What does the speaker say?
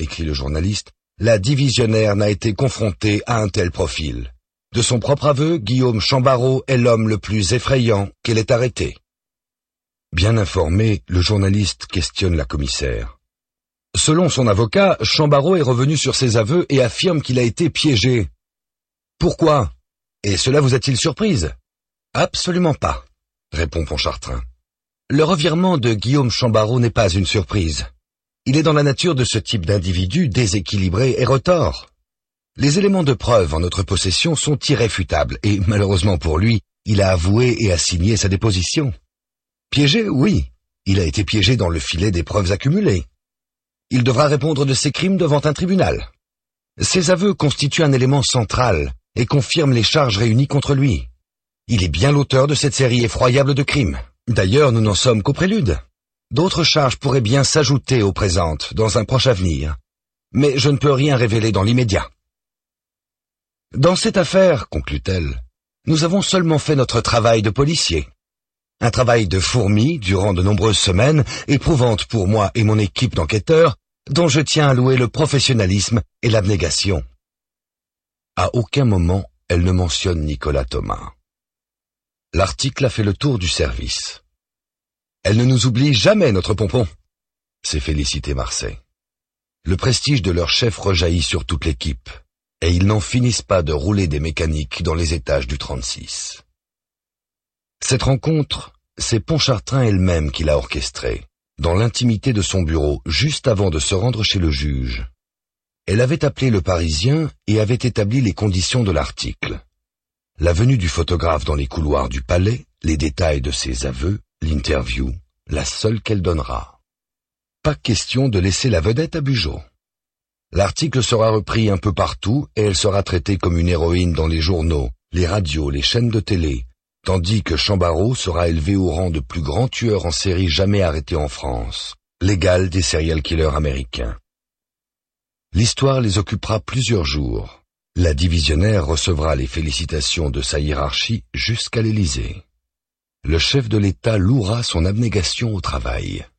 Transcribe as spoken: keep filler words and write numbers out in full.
écrit le journaliste, la divisionnaire n'a été confrontée à un tel profil. De son propre aveu, Guillaume Chambarot est l'homme le plus effrayant qu'elle ait arrêté. Bien informé, le journaliste questionne la commissaire. Selon son avocat, Chambarot est revenu sur ses aveux et affirme qu'il a été piégé. Pourquoi? Et cela vous a-t-il surprise? Absolument pas, répond Pontchartrain. Le revirement de Guillaume Chambarot n'est pas une surprise. Il est dans la nature de ce type d'individu déséquilibré et retors. Les éléments de preuve en notre possession sont irréfutables et, malheureusement pour lui, il a avoué et a signé sa déposition. Piégé, oui, il a été piégé dans le filet des preuves accumulées. Il devra répondre de ses crimes devant un tribunal. Ses aveux constituent un élément central et confirment les charges réunies contre lui. Il est bien l'auteur de cette série effroyable de crimes. D'ailleurs, nous n'en sommes qu'au prélude. D'autres charges pourraient bien s'ajouter aux présentes dans un proche avenir, mais je ne peux rien révéler dans l'immédiat. Dans cette affaire, conclut-elle, nous avons seulement fait notre travail de policier. Un travail de fourmi durant de nombreuses semaines, éprouvante pour moi et mon équipe d'enquêteurs, dont je tiens à louer le professionnalisme et l'abnégation. À aucun moment, elle ne mentionne Nicolas Thomas. L'article a fait le tour du service. Elle ne nous oublie jamais, notre pompon, s'est félicité Marsay. Le prestige de leur chef rejaillit sur toute l'équipe, et ils n'en finissent pas de rouler des mécaniques dans les étages du trente-six. Cette rencontre, c'est Pontchartrain elle-même qui l'a orchestrée, dans l'intimité de son bureau, juste avant de se rendre chez le juge. Elle avait appelé le Parisien et avait établi les conditions de l'article. La venue du photographe dans les couloirs du palais, les détails de ses aveux, l'interview, la seule qu'elle donnera. Pas question de laisser la vedette à Bugeaud. L'article sera repris un peu partout et elle sera traitée comme une héroïne dans les journaux, les radios, les chaînes de télé, tandis que Chambarot sera élevé au rang de plus grand tueur en série jamais arrêté en France, l'égal des serial killers américains. L'histoire les occupera plusieurs jours. La divisionnaire recevra les félicitations de sa hiérarchie jusqu'à l'Élysée. Le chef de l'État louera son abnégation au travail.